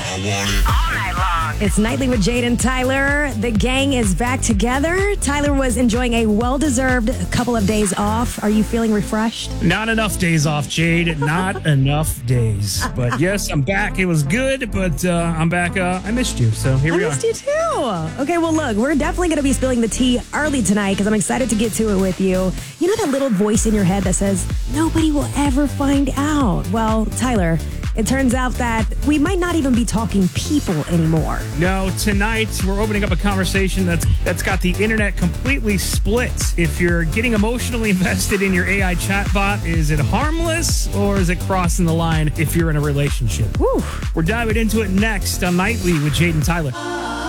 All night long. It's Nightly with Jade and Tyler. The gang is back together. Tyler was enjoying a well-deserved couple of days off. Are you feeling refreshed? Not enough days off, Jade. Not enough days. But yes, I'm back. It was good, but I'm back. I missed you, so here we are. I missed you too. Okay, well, look, we're definitely going to be spilling the tea early tonight because I'm excited to get to it with you. You know that little voice in your head that says, nobody will ever find out? Well, Tyler, it turns out that we might not even be talking people anymore. No, tonight we're opening up a conversation that's got the internet completely split. If you're getting emotionally invested in your AI chatbot, is it harmless or is it crossing the line if you're in a relationship? Whew. We're diving into it next on Nightly with Jade and Tyler.